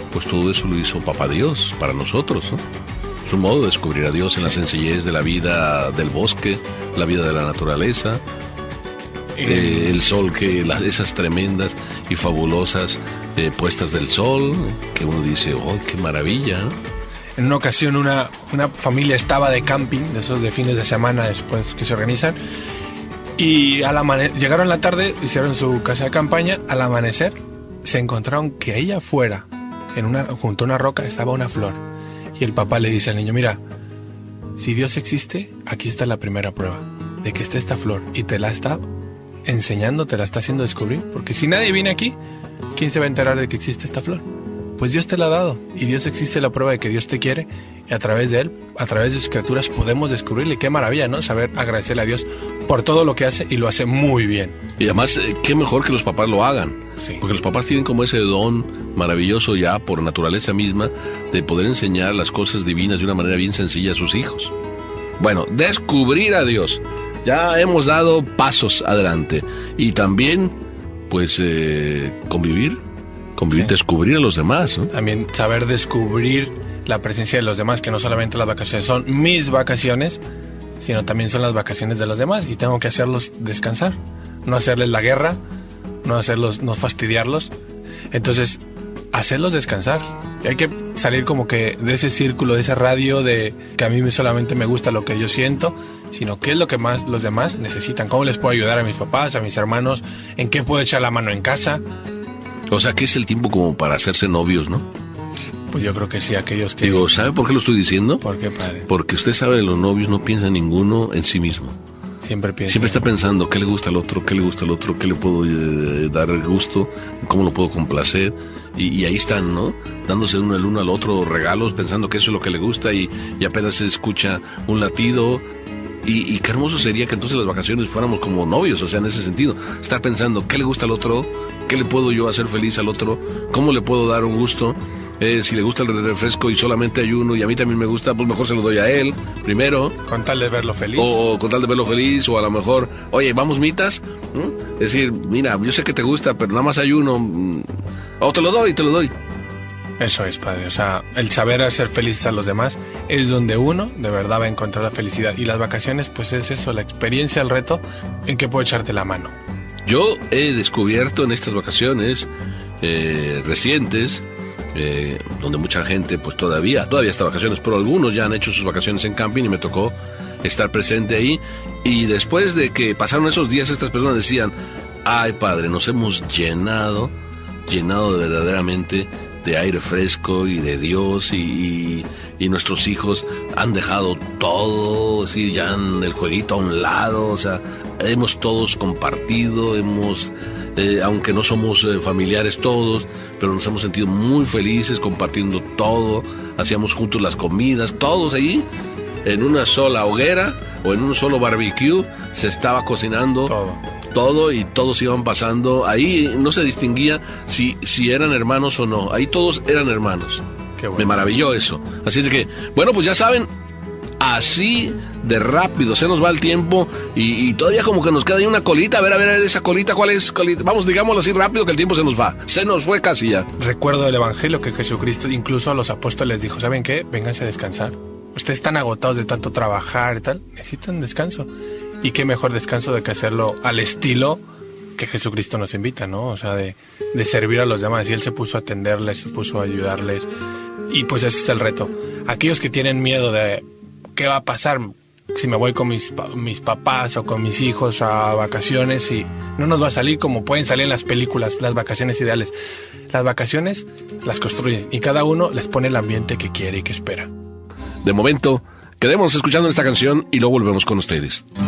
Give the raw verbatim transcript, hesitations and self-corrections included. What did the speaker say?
pues todo eso lo hizo Papá Dios para nosotros, ¿no? Es un modo de descubrir a Dios en la sencillez de la vida del bosque, la vida de la naturaleza, eh, el sol, que las, esas tremendas y fabulosas eh, puestas del sol, que uno dice, ¡oh, qué maravilla!, ¿no? En una ocasión una, una familia estaba de camping, de esos de fines de semana después que se organizan, y al amane- llegaron en la tarde, hicieron su casa de campaña. Al amanecer se encontraron que ahí afuera, en una, junto a una roca, estaba una flor. Y el papá le dice al niño, mira, si Dios existe, aquí está la primera prueba de que está esta flor, y te la está enseñando, te la está haciendo descubrir, porque si nadie viene aquí, ¿quién se va a enterar de que existe esta flor? Pues Dios te la ha dado, y Dios existe, la prueba de que Dios te quiere, y a través de Él, a través de sus criaturas, podemos descubrirle. Qué maravilla, ¿no? Saber agradecerle a Dios por todo lo que hace, y lo hace muy bien. Y además, qué mejor que los papás lo hagan, sí. Porque los papás tienen como ese don maravilloso ya por naturaleza misma de poder enseñar las cosas divinas de una manera bien sencilla a sus hijos. Bueno, descubrir a Dios. Ya hemos dado pasos adelante. Y también, pues, eh, convivir. Convivir, sí. Descubrir a los demás, ¿no? También saber descubrir la presencia de los demás, que no solamente las vacaciones son mis vacaciones, sino también son las vacaciones de los demás, y tengo que hacerlos descansar, no hacerles la guerra, no hacerlos, no fastidiarlos. Entonces, hacerlos descansar. Y hay que salir como que de ese círculo, de ese radio de que a mí solamente me gusta lo que yo siento, sino qué es lo que más los demás necesitan, cómo les puedo ayudar a mis papás, a mis hermanos, en qué puedo echar la mano en casa. O sea, que es el tiempo como para hacerse novios, ¿no? Pues yo creo que sí, aquellos que... Digo, ¿sabe por qué lo estoy diciendo? ¿Por qué, padre? Porque usted sabe, los novios no piensan ninguno en sí mismo. Siempre piensa. Siempre está pensando qué le gusta al otro, qué le gusta al otro, qué le puedo eh, dar gusto, cómo lo puedo complacer. Y, y ahí están, ¿no? Dándose uno el uno al otro regalos, pensando que eso es lo que le gusta, y, y apenas se escucha un latido. Y, y qué hermoso sería que entonces las vacaciones fuéramos como novios, o sea, en ese sentido. Estar pensando qué le gusta al otro, qué le puedo yo hacer feliz al otro, cómo le puedo dar un gusto. Eh, si le gusta el refresco y solamente hay uno y a mí también me gusta, pues mejor se lo doy a él primero. Con tal de verlo feliz. O, o con tal de verlo feliz, o a lo mejor, oye, ¿vamos mitas? ¿Mm? Es decir, mira, yo sé que te gusta, pero nada más hay uno. O te lo doy, te lo doy. Eso es, padre. O sea, el saber hacer felices a los demás es donde uno de verdad va a encontrar la felicidad. Y las vacaciones, pues es eso, la experiencia, el reto en que puedo echarte la mano. Yo he descubierto en estas vacaciones eh, recientes, eh, donde mucha gente pues todavía, todavía está de vacaciones, pero algunos ya han hecho sus vacaciones en camping y me tocó estar presente ahí. Y después de que pasaron esos días, estas personas decían, ay, padre, nos hemos llenado, llenado de verdaderamente de aire fresco y de Dios, y, y, y nuestros hijos han dejado todo, ¿sí? Ya han el jueguito a un lado, o sea, hemos todos compartido, hemos, eh, aunque no somos eh, familiares todos, pero nos hemos sentido muy felices compartiendo todo, hacíamos juntos las comidas, todos ahí, en una sola hoguera o en un solo barbecue, se estaba cocinando todo. todo y todos iban pasando, ahí no se distinguía si, si eran hermanos o no, ahí todos eran hermanos. Qué bueno. Me maravilló eso. Así es de que, bueno, pues ya saben, así de rápido se nos va el tiempo, y, y todavía como que nos queda ahí una colita, a ver, a ver, esa colita, ¿cuál es? Colita? Vamos, digámoslo así rápido que el tiempo se nos va, se nos fue casi ya. Recuerdo del Evangelio que Jesucristo incluso a los apóstoles dijo, ¿saben qué? Vénganse a descansar. Ustedes están agotados de tanto trabajar y tal, necesitan descanso. Y qué mejor descanso de que hacerlo al estilo que Jesucristo nos invita, ¿no? O sea, de, de servir a los demás. Y Él se puso a atenderles, se puso a ayudarles. Y pues ese es el reto. Aquellos que tienen miedo de qué va a pasar si me voy con mis, mis papás o con mis hijos a vacaciones, y no nos va a salir como pueden salir en las películas, las vacaciones ideales. Las vacaciones las construyen y cada uno les pone el ambiente que quiere y que espera. De momento, quedémonos escuchando esta canción y luego volvemos con ustedes.